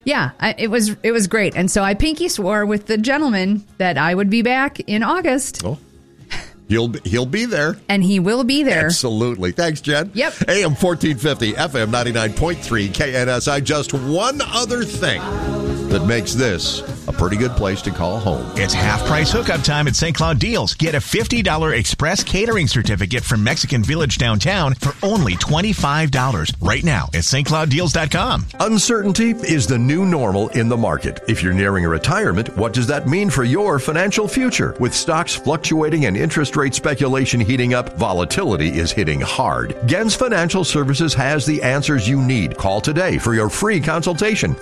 Yeah, it was great. And so I pinky swore with the gentleman that I would be back in August. Oh. He'll be there. And he will be there. Absolutely. Thanks, Jen. Yep. AM 1450, FM 99.3, KNSI. Just one other thing that makes this a pretty good place to call home. It's half-price hookup time at St. Cloud Deals. Get a $50 express catering certificate from Mexican Village downtown for only $25 right now at stclouddeals.com. Uncertainty is the new normal in the market. If you're nearing a retirement, what does that mean for your financial future? With stocks fluctuating and interest rate speculation heating up, volatility is hitting hard. Gens Financial Services has the answers you need. Call today for your free consultation,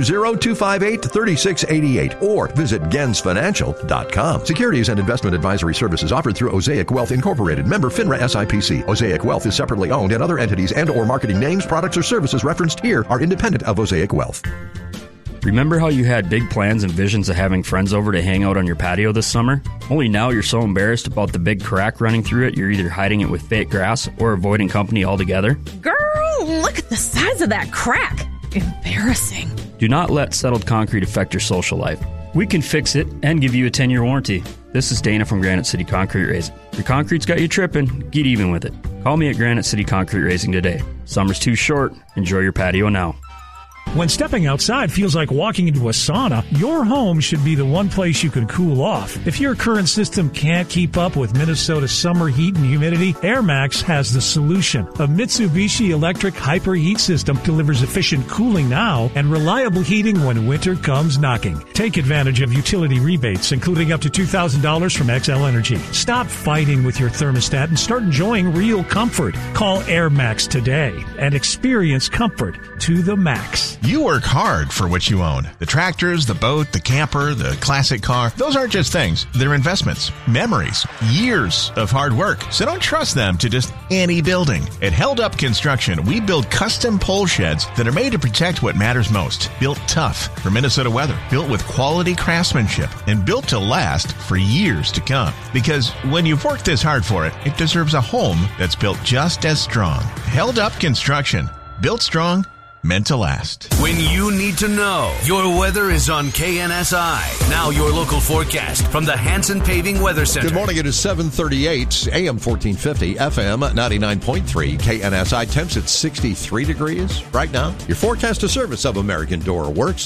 320-258-3688, or visit gensfinancial.com. Securities and investment advisory services offered through Osaic Wealth Incorporated, member FINRA SIPC. Osaic Wealth is separately owned, and other entities and or marketing names, products, or services referenced here are independent of Osaic Wealth. Remember how you had big plans and visions of having friends over to hang out on your patio this summer? Only now you're so embarrassed about the big crack running through it, you're either hiding it with fake grass or avoiding company altogether? Girl, look at the size of that crack. Embarrassing. Do not let settled concrete affect your social life. We can fix it and give you a 10-year warranty. This is Dana from Granite City Concrete Raising. Your concrete's got you tripping, get even with it. Call me at Granite City Concrete Raising today. Summer's too short. Enjoy your patio now. When stepping outside feels like walking into a sauna, your home should be the one place you can cool off. If your current system can't keep up with Minnesota's summer heat and humidity, AirMax has the solution. A Mitsubishi electric hyperheat system delivers efficient cooling now and reliable heating when winter comes knocking. Take advantage of utility rebates, including up to $2,000 from XL Energy. Stop fighting with your thermostat and start enjoying real comfort. Call AirMax today and experience comfort to the max. You work hard for what you own. The tractors, the boat, the camper, the classic car. Those aren't just things. They're investments, memories, years of hard work. So don't trust them to just any building. At Held Up Construction, we build custom pole sheds that are made to protect what matters most. Built tough for Minnesota weather. Built with quality craftsmanship and built to last for years to come. Because when you've worked this hard for it, it deserves a home that's built just as strong. Held Up Construction. Built strong, meant to last. When you need to know, your weather is on KNSI. Now your local forecast from the Hanson Paving Weather Center. Good morning. It is 7:38, AM 1450, FM 99.3, KNSI. Temps at 63 degrees right now. Your forecast, a service of American Door Works.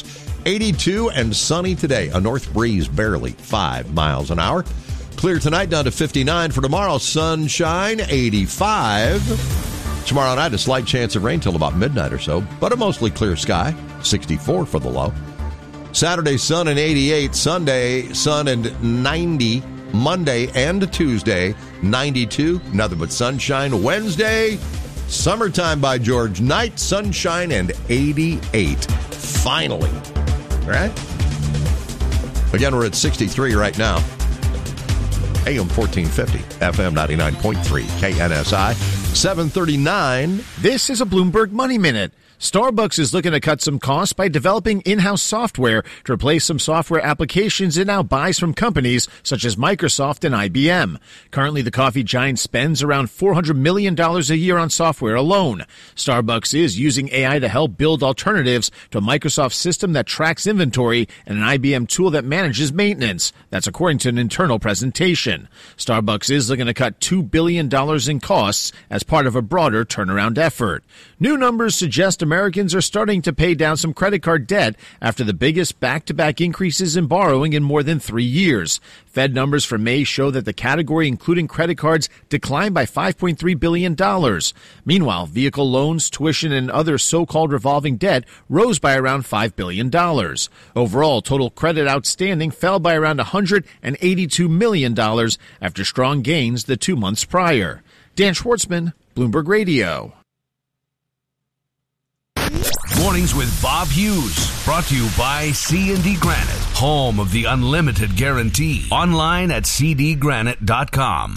82 and sunny today. A north breeze, barely 5 miles an hour. Clear tonight, down to 59. For tomorrow, sunshine, 85. Tomorrow night, a slight chance of rain till about midnight or so, but a mostly clear sky, 64 for the low. Saturday, sun and 88. Sunday, sun and 90. Monday and Tuesday, 92. Nothing but sunshine. Wednesday, summertime by George. Night, sunshine, and 88. Finally. All right? Again, we're at 63 right now. AM 1450, FM 99.3, KNSI, 739. This is a Bloomberg Money Minute. Starbucks is looking to cut some costs by developing in-house software to replace some software applications it now buys from companies such as Microsoft and IBM. Currently, the coffee giant spends around $400 million a year on software alone. Starbucks is using AI to help build alternatives to a Microsoft system that tracks inventory and an IBM tool that manages maintenance. That's according to an internal presentation. Starbucks is looking to cut $2 billion in costs as part of a broader turnaround effort. New numbers suggest Americans are starting to pay down some credit card debt after the biggest back-to-back increases in borrowing in more than 3 years. Fed numbers for May show that the category, including credit cards, declined by $5.3 billion. Meanwhile, vehicle loans, tuition, and other so-called revolving debt rose by around $5 billion. Overall, total credit outstanding fell by around $182 million after strong gains the 2 months prior. Dan Schwartzman, Bloomberg Radio. Mornings with Bob Hughes, brought to you by C&D Granite, home of the unlimited guarantee. Online at cdgranite.com.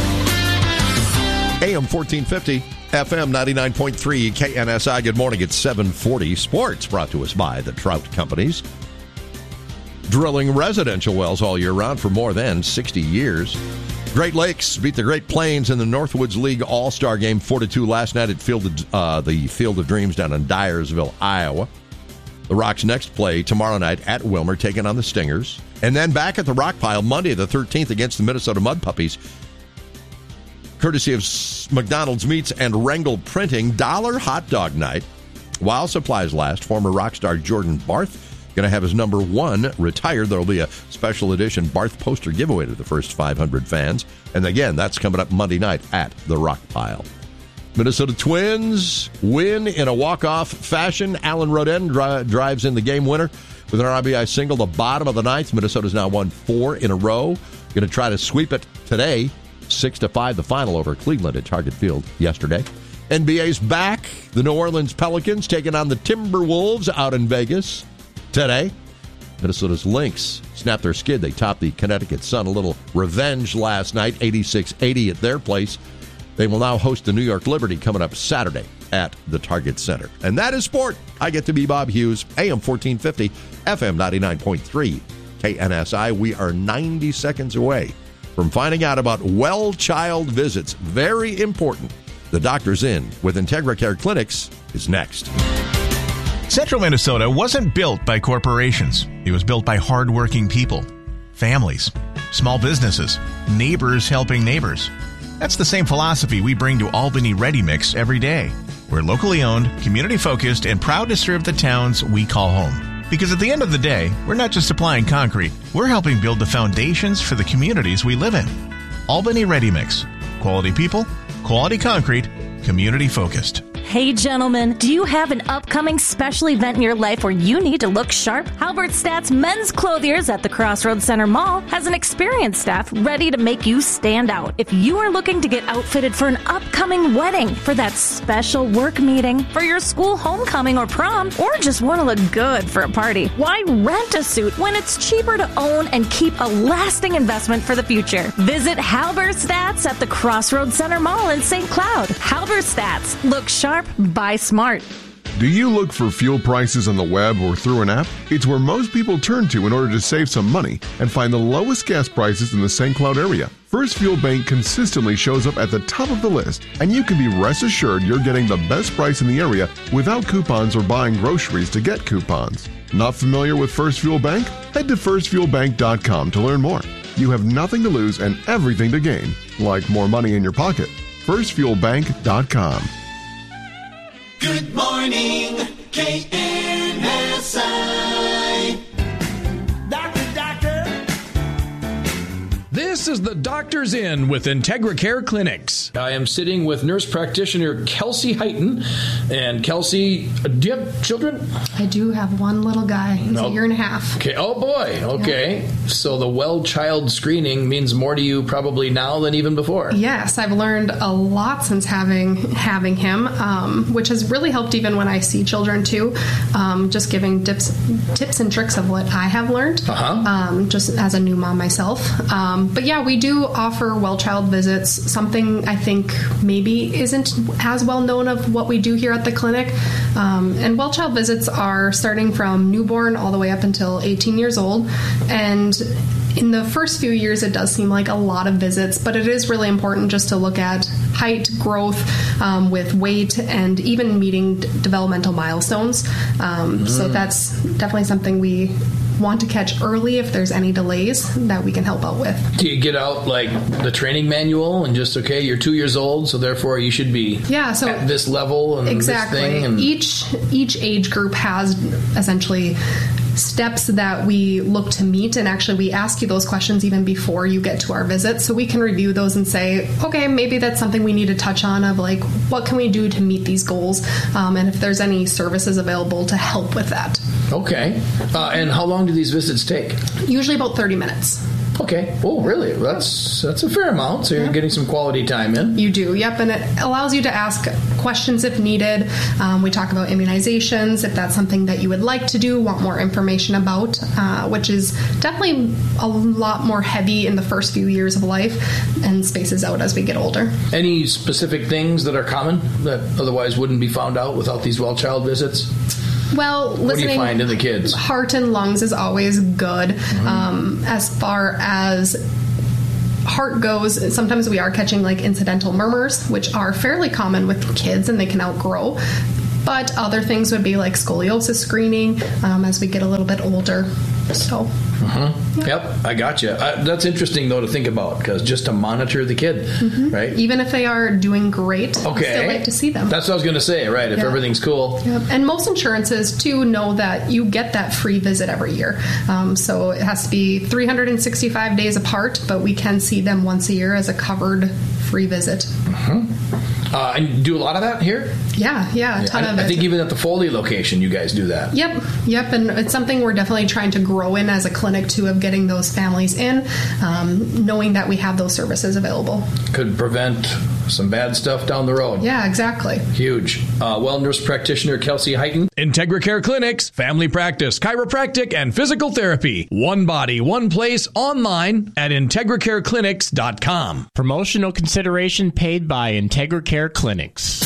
AM 1450, FM 99.3, KNSI. Good morning. It's 740. Sports brought to us by the Trout Companies. Drilling residential wells all year round for more than 60 years. Great Lakes beat the Great Plains in the Northwoods League All-Star Game 4-2 last night at the Field of Dreams down in Dyersville, Iowa. The Rock's next play tomorrow night at Wilmer, taking on the Stingers. And then back at the Rock Pile Monday the 13th against the Minnesota Mud Puppies. Courtesy of McDonald's Meats and Wrangell Printing, $1 hot dog night. While supplies last, former rock star Jordan Barth going to have his number 1 retired. There will be a special edition Barth poster giveaway to the first 500 fans. And again, that's coming up Monday night at the Rock Pile. Minnesota Twins win in a walk-off fashion. Alan Rodin drives in the game winner with an RBI single. The bottom of the ninth. Minnesota's now won 4 in a row. Going to try to sweep it today. 6-5 the final over Cleveland at Target Field yesterday. NBA's back. The New Orleans Pelicans taking on the Timberwolves out in Vegas today. Minnesota's Lynx snapped their skid. They topped the Connecticut Sun. A little revenge last night, 86-80 at their place. They will now host the New York Liberty coming up Saturday at the Target Center. And that is sport. I get to be Bob Hughes, AM 1450, FM 99.3, KNSI. We are 90 seconds away from finding out about well child visits. Very important. The Doctor's In with Integra Care Clinics is next. Central Minnesota wasn't built by corporations. It was built by hardworking people, families, small businesses, neighbors helping neighbors. That's the same philosophy we bring to Albany Ready Mix every day. We're locally owned, community-focused, and proud to serve the towns we call home. Because at the end of the day, we're not just supplying concrete, we're helping build the foundations for the communities we live in. Albany Ready Mix. Quality people, quality concrete, community-focused. Hey, gentlemen, do you have an upcoming special event in your life where you need to look sharp? Halberstadt's Men's Clothiers at the Crossroads Center Mall has an experienced staff ready to make you stand out. If you are looking to get outfitted for an upcoming wedding, for that special work meeting, for your school homecoming or prom, or just want to look good for a party, why rent a suit when it's cheaper to own and keep a lasting investment for the future? Visit Halberstadt's at the Crossroads Center Mall in St. Cloud. Halberstadt's. Look sharp. Buy smart. Do you look for fuel prices on the web or through an app? It's where most people turn to in order to save some money and find the lowest gas prices in the St. Cloud area. First Fuel Bank consistently shows up at the top of the list, and you can be rest assured you're getting the best price in the area without coupons or buying groceries to get coupons. Not familiar with First Fuel Bank? Head to firstfuelbank.com to learn more. You have nothing to lose and everything to gain, like more money in your pocket. firstfuelbank.com. Good morning, KNSI. Doctor. This is the Doctor's In with Integra Care Clinics. I am sitting with nurse practitioner Kelsey Heighton. And Kelsey, do you have children? I do have one little guy. He's a year and a half. Okay. Oh, boy. Okay. Yeah. So the well child screening means more to you probably now than even before. Yes. I've learned a lot since having him, which has really helped even when I see children, too. Just giving tips and tricks of what I have learned, just as a new mom myself. But yeah, we do offer well child visits, something I think maybe isn't as well known of what we do here at the clinic. And well child visits are starting from newborn all the way up until 18 years old. And in the first few years, it does seem like a lot of visits, but it is really important just to look at height, growth, with weight, and even meeting developmental milestones. So that's definitely something we want to catch early if there's any delays that we can help out with. Do you get out like the training manual and just, okay, you're 2 years old, so therefore you should be at this level and exactly. This thing? And Each age group has essentially steps that we look to meet, and actually we ask you those questions even before you get to our visit, so we can review those and say, okay, maybe that's something we need to touch on, of like, what can we do to meet these goals, and if there's any services available to help with that. Okay. And how long do these visits take? Usually about 30 minutes. Okay. Oh, really? That's a fair amount. So you're getting some quality time in. You do, yep. And it allows you to ask questions if needed. We talk about immunizations, if that's something that you would like to do, want more information about, which is definitely a lot more heavy in the first few years of life and spaces out as we get older. Any specific things that are common that otherwise wouldn't be found out without these well child visits? Well, listening, what do you find in the kids? Heart and lungs is always good. As far as heart goes, sometimes we are catching like incidental murmurs, which are fairly common with kids and they can outgrow. But other things would be like scoliosis screening as we get a little bit older. So. Yep, I got you. That's interesting, though, to think about, because just to monitor the kid, right? Even if they are doing great, I still like to see them. That's what I was going to say, right? If everything's cool. Yep. And most insurances, too, know that you get that free visit every year. So it has to be 365 days apart, but we can see them once a year as a covered free visit. And you do a lot of that here? Yeah, a ton of it. I think even at the Foley location, you guys do that. Yep, and it's something we're definitely trying to grow in as a clinic, too, of getting those families in, knowing that we have those services available. Could prevent some bad stuff down the road. Yeah, exactly. Huge. Nurse practitioner Kelsey Heighton. Integra Care Clinics, family practice, chiropractic, and physical therapy. One body, one place, online at IntegraCareClinics.com. Promotional consideration paid by Integra Care Clinics.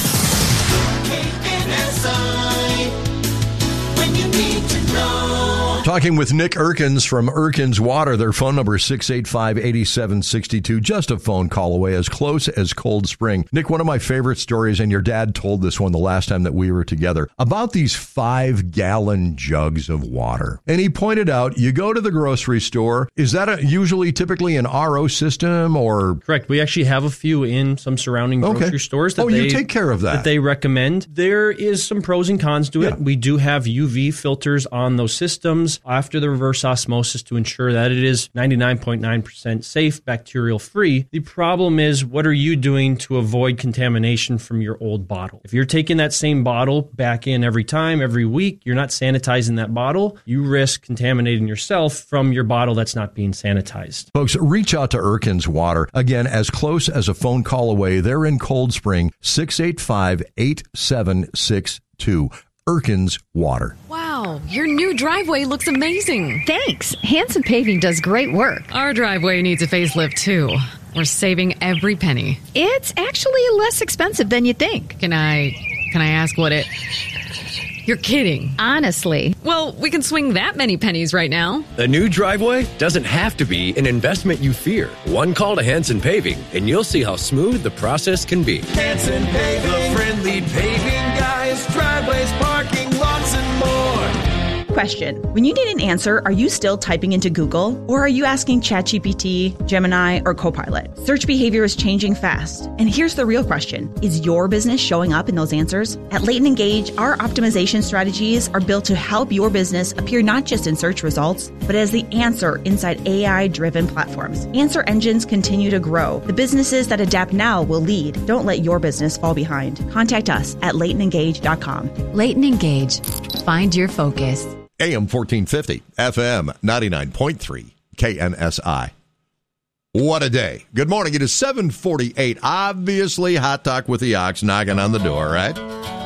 When you need to know. Talking with Nick Erkins from Erkins Water. Their phone number is 685-8762. Just a phone call away, as close as Cold Spring. Nick, one of my favorite stories, and your dad told this one the last time that we were together, about these 5-gallon jugs of water. And he pointed out, you go to the grocery store. Is that typically an RO system or? Correct. We actually have a few in some surrounding grocery stores. You take care of that. That they recommend. There is some pros and cons to it. We do have UV filters on those systems after the reverse osmosis to ensure that it is 99.9% safe, bacterial free. The problem is, what are you doing to avoid contamination from your old bottle? If you're taking that same bottle back in every time, every week, you're not sanitizing that bottle, you risk contaminating yourself from your bottle that's not being sanitized. Folks, reach out to Erkins Water. Again, as close as a phone call away. They're in Cold Spring, 685-8762. Erkins Water. Wow, your new driveway looks amazing. Thanks. Hanson Paving does great work. Our driveway needs a facelift, too. We're saving every penny. It's actually less expensive than you think. Can I ask what it... You're kidding. Honestly. Well, we can swing that many pennies right now. A new driveway doesn't have to be an investment you fear. One call to Hanson Paving, and you'll see how smooth the process can be. Hanson Paving, the friendly paving guys, driveways, parking lots, and more. Question. When you need an answer, are you still typing into Google? Or are you asking ChatGPT, Gemini, or Copilot? Search behavior is changing fast. And here's the real question. Is your business showing up in those answers? At Leighton Engage, our optimization strategies are built to help your business appear not just in search results, but as the answer inside AI-driven platforms. Answer engines continue to grow. The businesses that adapt now will lead. Don't let your business fall behind. Contact us at LeightonEngage.com. Leighton Engage. Find your focus. AM 1450, FM 99.3, KNSI. What a day. Good morning. It is 7:48. Obviously, Hot Talk with the Ox knocking on the door, right?